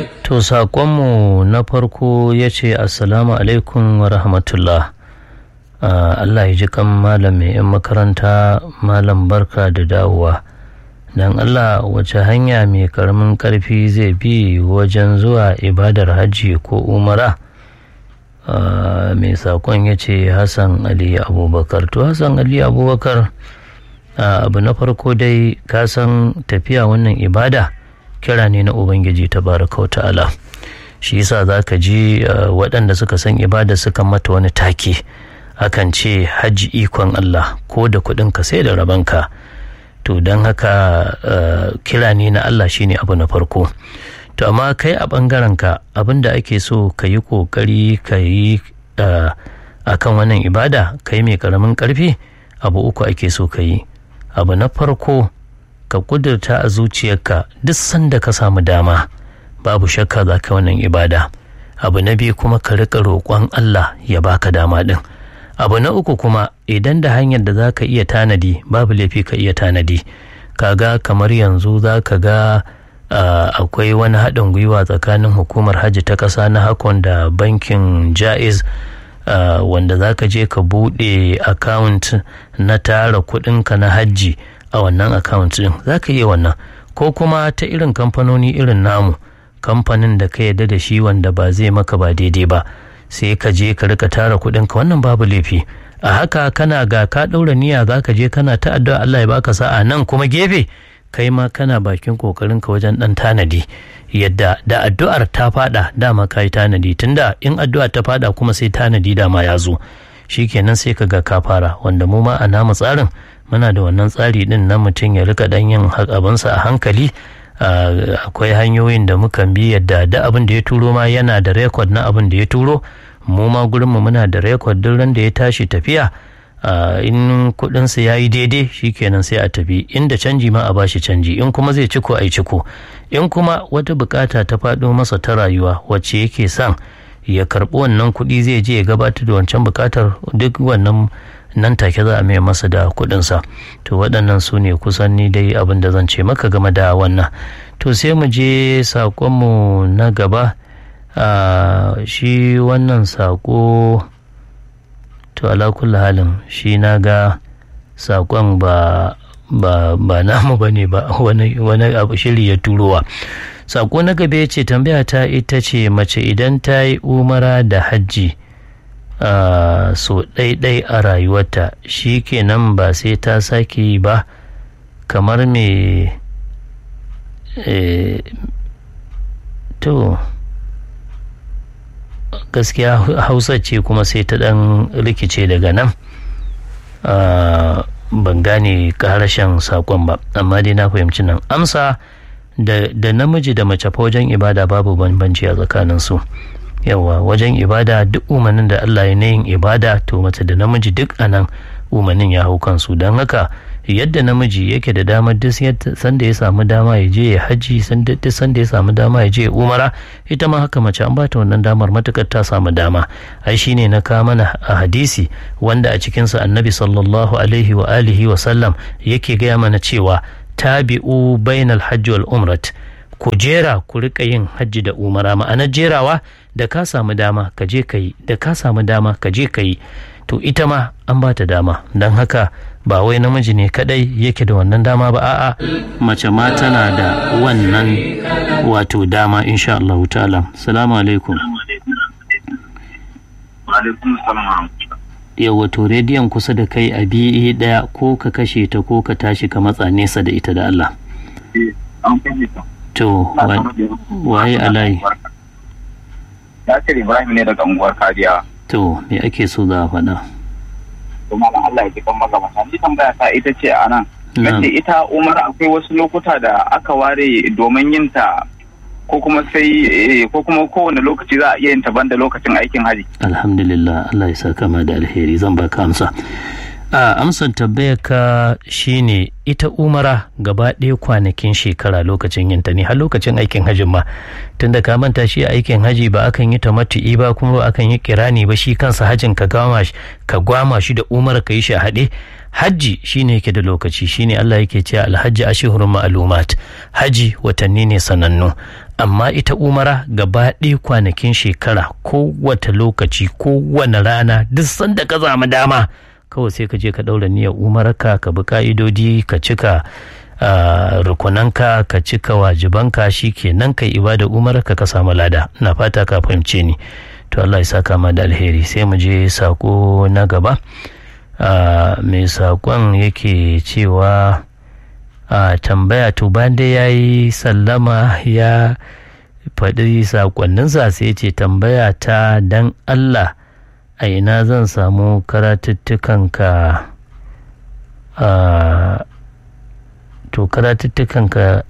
To saƙonmu na farko ya ce assalamu alaikum wa rahmatullah. Allah ya ji kan malam mai 'yan makaranta, malam barka da dawowa. Don Allah wace hanya mai karamin karfi zai bi wajen zuwa ibadar hajji ko umara? Mai saƙon ya ce Hassan Ali Abubakar. To Hassan Ali Abubakar, abu na farko dai ka san tafiya wannan ibada kira ne na Ubangiji tabaraka wa ta'ala. Shi yasa za ka ji waɗanda suka san ibada suka mata wani take, akan ce hajji ikon Allah, ko da kuɗinka sai da rabanka. To don haka kira ne na Allah shine abu na farko. To amma kai a ɓangarenka abin da ake so ka yi ƙoƙari ka yi a kan wannan ibada, ka yi mai ƙaramin ƙarfi, abu uku ake so ka yi. Abu na farko, ka ƙudurta a zuciyarka duk sanda ka samu dama babu shakka za ka wannan ibada. Abu na biyu kuma ka riƙa roƙon Allah ya baka dama ɗin. Abu na uku kuma idan da hanyar da za ka iya tanadi babu laifi ka iya tanadi. Kaga kamar yanzu za ka ga akwai wani haɗin gwiwa tsakanin hukumar hajji ta ƙasa na hakon da bankin Jaiz, wanda za ka je ka buɗe account na tara kuɗinka na hajji a wannan account ɗin. Za ka iya wannan, ko kuma ta irin kamfanoni irin namu, kamfanin da ka yarda da shi wanda ba zai maka ba daidai ba, sai ka je ka rika tara kuɗinka, wannan babu laifi. A haka kana ga ka ɗaura niyya za ka je kana ta addu'a Allah ya baka sa'a, nan kuma gefe kai ma kana bakin kokarinka wajen ɗan tanadi, yadda da addu'ar ta fada dama ka yi tanadi, tunda in addu'a ta fada kuma sai tanadi dama ya zo, shikenan sai ka ga ka fara. Wanda mu ma a namu tsarin muna da wannan tsari din na mutum ya rika dan yin abinsa a hankali. Akwai hanyoyin da mukan bi yadda da abin da ya turo ma yana da rekod na abin da ya turo, mu ma gurinmu muna da rekod duk ran da ya tashi tafiya. In kudinsa ya yi daidai shikenan sai a tafi, inda canji ma a bashi canji, in kuma zai ciko a yi ciko, in kuma wata bukata ta faɗo masa ta rayuwa wacce yake son ya karɓi wannan kuɗi zai je ya gabatar da wancan bukatar, duk wannan nan take za a mai masa da kuɗinsa. To waɗannan su ne kusan ni dai abin da zan ce maka game da wannan. To sai mu je saƙonmu na gaba. Shi wannan saƙo, to ala kulli halin shi na ga saƙon ba namu ba ne ba, wani abu shiri ya turowa. Saƙo na gaba ya ce tambaya ta ita ce, mace idan ta yi umara da hajji so ɗaiɗai a rayuwarta, shi kenan ba sai ta sake yi ba, kamar me? To gaskiya hausa ce kuma sai ta ɗan rikice daga nan, ban gane ƙarashen saƙon ba, amma dai na fahimci nan. Amsa, da namiji da mace fa wajen ibada babu bambanci a tsakaninsu. Yawa, wajen ibada duk umarnin da Allah ya yin ibada, to mace da namiji duk anan umarnin ya hau kansu. Don haka yadda namiji yake da damar duk sanda ya samu dama ya je ya haji, duk sanda ya samu dama ya je umara, ita ma haka mace an bata wannan damar matukar ta samu dama. Ai shine na kawo mana a hadisi wanda a cikinsa annabi sallallahu alaihi wa alihi wa sallam yake gaya mana cewa tabi'u bainal hajji wal umrat, ku jera ku rika yin hajji da umara. Ma'anar jerawa, da ka samu dama ka je ka yi, da ka samu dama ka je ka yi. To ita ma an ba ta dama, don haka ba wai namiji ne kadai yake da wannan dama ba, a'a mace ma tana da wannan wato dama insha Allah ta'ala. Assalamu alaikum. Wa alaikum assalam. Yawa, to rediyon kusa da kai a biye daya, ko ka kashe ta ko ka tashi ka matsa nesa da ita da Allah. An kashe ta. To waye alayi? Ya ce Ibrahim ne daga unguwar Kariya. To me ake so za a faɗa? To malam Allah ya ji kan magabata. Ni tambaya ta ita ce a nan. Nace ita Umar akwai wasu lokuta da aka ware domin yin ta, ko kuma sai ko kuma kowane lokaci za a iya yin ta banda lokacin aikin haji? Alhamdulillah, Allah ya saka ma da alheri, zan baka amsa. a amsar tambayar ka shine ita umara gaba ɗaya kwanakin shekara lokacin yin ta ne har lokacin aikin hajjin ma tunda ka manta shi aikin haji ba akan yi tamattu'i ba kuma ba akan yi kirani ba shi kansa hajjin ka gwama shi da umara ka yi shi a haɗe hajji shine yake da lokaci shine Allah yake cewa alhajji ashhurun ma'lumat haji watanni ne sanannu amma ita umara gaba ɗaya kwanakin shekara kowace lokaci kowane rana duk sanda ka zama dama kawai sai ka je ka ɗaura niyyar umarka ka bi ka'idodi ka cika rukunanka ka cika wajibanka shi kenan kai ibada umarka ka samu lada na fata ka fahimce ni to Allah ya saka ma da alheri sai mu je sako na gaba mai sakon yake cewa tambaya to bayan da ya yi sallama ya faɗi sakonninsa sai ce tambaya ta dan Allah a ina zan samu karatuttukanka to karatuttukanka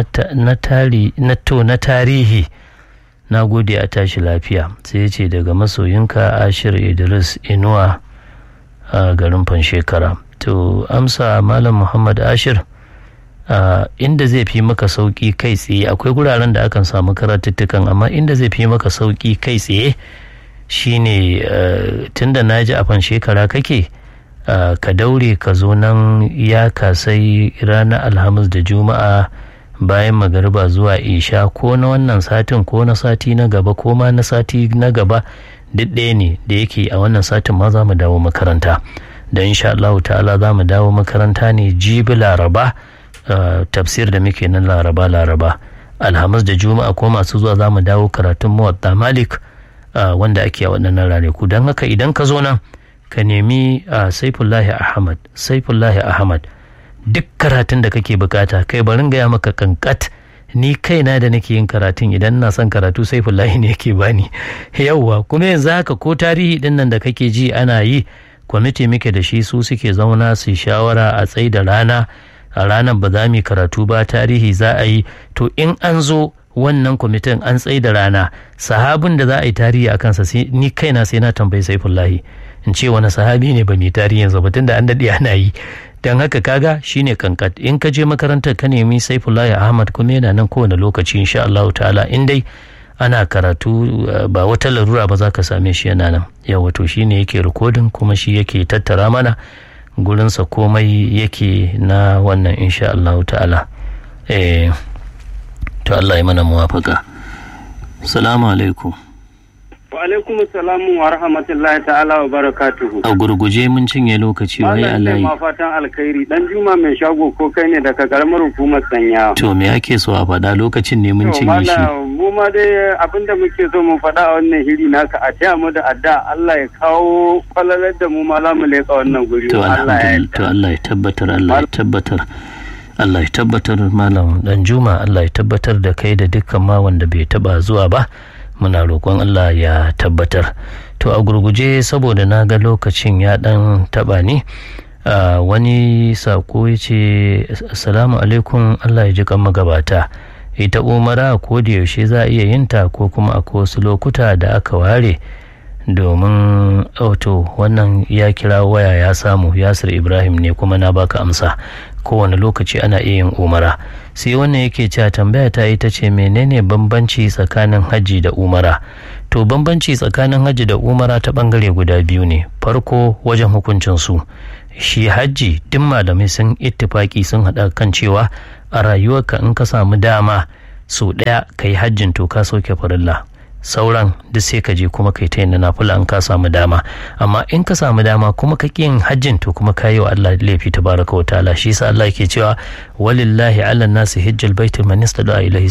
na tarihi na gode a tashi lafiya sai ya ce daga masoyinka Ashir Idris Inuwa a garin Fanshekara to amsa Malam Muhammad Ashir inda zai fi maka sauki kai tsaye akwai guraren da akan samu karatuttukan amma inda zai fi maka sauki kai tsaye shine tunda na ji a Fanshekara kake ka daure ka zo nan ya kasai ranar Alhamis da Juma'a bayan magariba zuwa isha ko na wannan satin ko na sati na gaba ko ma na sati na gaba duk ɗaya ne da yake a wannan satin ma za mu dawo makaranta da insha Allah ta'ala za mu dawo makaranta ne jibi Laraba tafsir da muke nan Laraba Alhamis da Juma'a ko masu zuwa za mu dawo karatun Muwatta Malik wanda ake a waɗannan ranaku don haka idan ka zo nan ka nemi Saifullahi Ahmad duk karatun da kake bukata kai barin gaya maka kankat ni kaina da nake yin karatun idan na son karatu Saifullahi ne yake bani yauwa kuma yanzu haka ko tarihi din nan da kake ji ana yi kwamiti muke da shi su suke zauna su shawara a tsaye da rana a ranar ba za mu karatu ba tarihi za a yi to in an zo wannan kwamitin an tsaye da rana sahabin da za a yi tarihi a kansa ni kaina sai na tambayi Saifullahi in ce wani sahabi ne ba mai tarihin sa batun da an daɗe ana yi don haka kaga shine kankat in ka je makarantar ka nemi Saifullahi Ahmad kuma yana nan kowane lokaci insha Allah ta'ala in dai ana karatu ba wata larura ba za ka same shi yana nan yawa to shine yake rikodin kuma shi yake tattara mana gurinsa komai yake na wannan insha Allah ta'ala to Allah ya mana muwafaka. Assalamu alaikum. Wa alaikum salamu wa rahmatullahi ta'ala wa barakatuhu. A gurguje mun cinye lokaci wai Allah ya fatan alkhairi dan Juma mai shago ko kai ne daga karamar hukumar Sanya. To me ake so a faɗa lokacin ne mun cinye shi. Mu ma dai abinda muke so mu faɗa a wannan hiri naka a taya mu da adda Allah ya kawo falalar da mu ma za mu leƙa wannan guri. To Allah ya tabbatar Allah ya tabbatar malam dan Juma Allah ya tabbatar da kai da dukkan ma wanda bai taba zuwa ba muna roƙon Allah ya tabbatar to a gurguje saboda na ga lokacin ya dan taba ni wani sako ya ce assalamu alaikum Allah ya ji kan magabata ita umara ko da yaushe za a iya yin ta ko kuma akwai wasu lokuta da aka ware domin auto wannan ya kira waya ya samu Yasir Ibrahim ne kuma na baka amsa kowane lokaci ana iya yin umara sai wannan yake cewa tambaya ta ita ce menene bambanci tsakanin hajji da umara to bambanci tsakanin hajji da umara ta bangare guda biyu ne farko wajen hukuncin su shi hajji duk malamai sun ittifaki sun hada kan cewa a rayuwarka in ka samu dama so daya kai hajjin to ka sauke farilla sauran duk sai ka je kuma kai ta yin nafila in ka samu dama amma in ka samu dama kuma ka yin hajjin to kuma ka yi wa Allah laifi tabaraka wa ta'ala shi yasa Allah yake cewa walillahi 'ala nasi hajjal baiti man istada ilaihi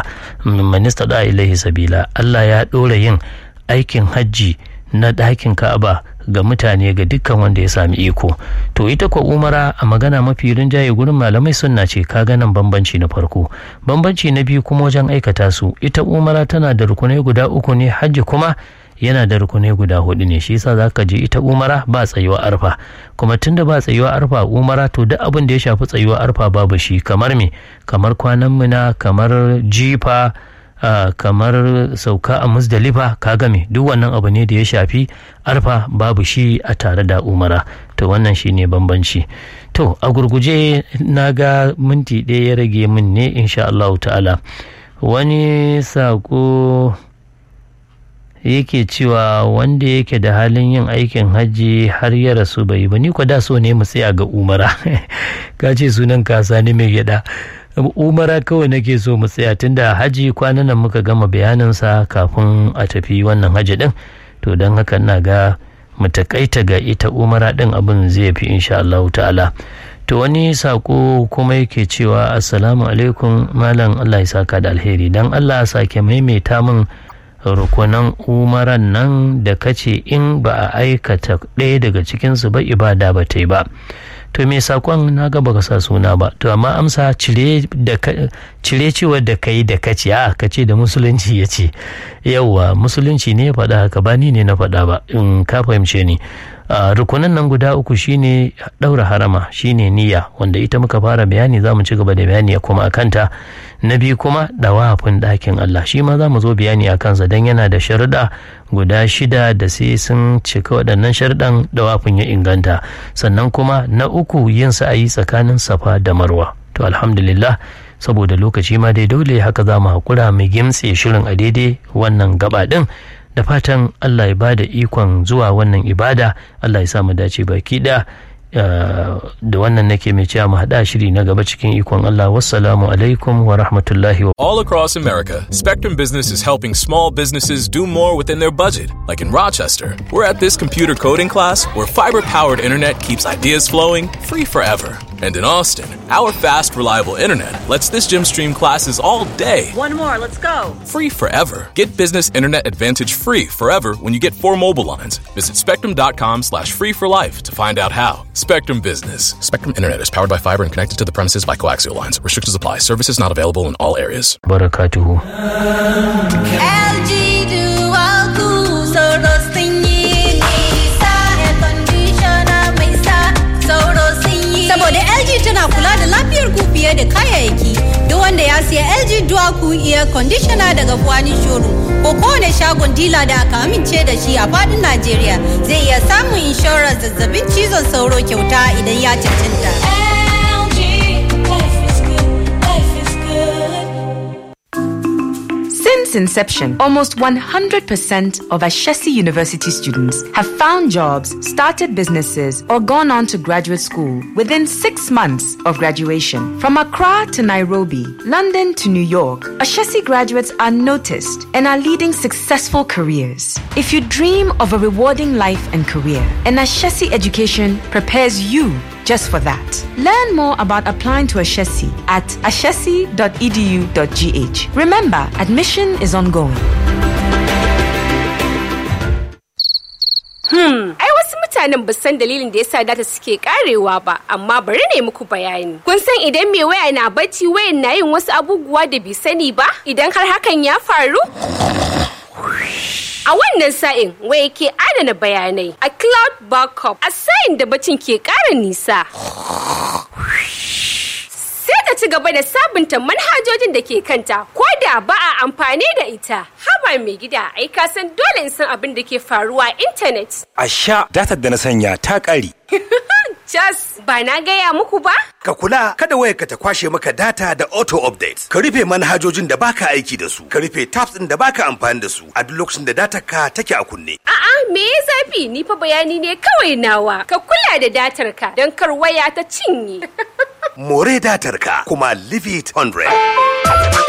sabila Allah ya dora yin aikin hajji na ɗakin Ka'aba ga mutane ga dukkan wanda ya sami iko to ita ko umara a magana mafi rinjaye gurin malamai sunna ce kaga nan bambanci na farko bambanci na biyu kuma wajen aikata su ita umara tana da rukunai guda uku ne hajji kuma yana da rukunai guda hudu ne shi yasa zaka je ita umara ba tsayuwa arfa kuma tunda ba tsayuwa arfa umara to duk abin da ya shafi tsayuwa arfa babu shi kamar me kamar kwanan muna kamar jifa kamar sauka a Muzdalifa ka game duk wannan abu ne da ya shafi arfa babu shi a tare da umara. To wannan shi ne bambanci. To a gurguje na ga minti ɗaya ya rage min ne insha Allah ta'ala. Wani sako yake cewa wanda yake da halin yin aikin hajji har ya rasu bai ba, ni da so ne mu tsaya ga umara. Ka ce sunan kasa ne mai gyada, umara kawai nake so mu tsaya tunda haji kwanan nan muka gama bayaninsa kafin a tafi wannan haji din. To don haka na ga mu takaita ga ita umara din, abin zai fi insha Allah ta'ala. To wani sako kuma yake cewa assalamu alaikum malam, Allah ya saka da alheri, dan Allah sake maimaita min rukunan umaran nan da kace in ba a aikata ɗaya daga cikinsu ba ibada ba ta yi ba. To me sakon na ga baka sa suna ba, to amma amsa cire cewa da kai da kace a kace da musulunci ya ce yauwa musulunci ne ya faɗa haka, ba ni ne na faɗa ba, in ka fahimce ni. Rukunan nan guda uku shine ɗaura harama, shine niyya wanda ita muka fara bayani, za mu ci gaba da bayani kuma a kanta. Na biyu kuma dawafin ɗakin Allah, shi ma za mu zo bayani a kansa don yana da sharuɗa guda 6 da sai sun cika waɗannan sharuɗan dawafin ya inganta. Sannan kuma na uku yin sa'ayi tsakanin Safa da Marwa. To alhamdulillah, saboda lokaci ma dai dole haka za mu haƙura mu gimtse shirin a daidai wannan gaba ɗin. Da fatan Allah ya bada ikon zuwa wannan ibada, Allah ya sa mu dace baki da wannan nake mai cewa mu hada shiri na gaba cikin ikon Allah. Wassalamu alaikum wa rahmatullahi wa. All across America, Spectrum Business is helping small businesses do more within their budget. Like in Rochester, we're at this computer coding class where fiber-powered internet keeps ideas flowing free forever. And in Austin, our fast, reliable internet lets this gym stream classes all day. One more, let's go. Free forever. Get Business Internet Advantage free forever when you get 4 mobile lines. Visit spectrum.com/free for life to find out how. Spectrum Business. Spectrum Internet is powered by fiber and connected to the premises by coaxial lines. Restrictions apply. Services not available in all areas. Barakatuhu. LG Dual Cool, so roasting nisa, air conditioner mai sa, so roasting. Saboda LG tana kula da lafiyar ku fiye da kayayyaki. Duk wanda ya siya LG Dual Cool air conditioner daga Fuwani Showroom ko kowane shagon dila da aka amince da shi a fadin Najeriya zai iya samun inshorar zazzabin cizon sauro kyauta idan ya cancanta. Since inception, almost 100% of Ashesi University students have found jobs, started businesses, or gone on to graduate school within 6 months of graduation. From Accra to Nairobi, London to New York, Ashesi graduates are noticed and are leading successful careers. If you dream of a rewarding life and career, an Ashesi education prepares you just for that. Learn more about applying to Ashesi at ashesi.edu.gh. Remember, admission is ongoing. Ai wasu mutanen ba san dalilin da yasa data suke karewa ba, amma bari ne muku bayani. Kun san idan mai waya na bacci wayan na yin wasu abubuwa da bai sani ba? Idan har hakan ya faru? A wannan sa'in waya ke adana bayanai a cloud backup a sa'in da bacin ke ƙara nisa. Sai ta ci gaba da sabunta manhajojin da ke kanta ko da ba a amfani da ita. Haba mai gida, ai ka san dole in san abin da ke faruwa a intanet. A sha datar da na sanya ta ƙare. Just ba na gaya muku ba? Ka kula kada wayarka ta kwashe maka data da auto update. Ka rufe manhajojin da baka aiki da su. Ka rufe tabs din da baka amfani da su a duk lokacin da datar ka take a kunne. A'a, me ya zafi? Ni fa bayani ne kawai nawa. Ka kula da datar ka don kar waya ta cinye. More datar ka kuma leave it 100.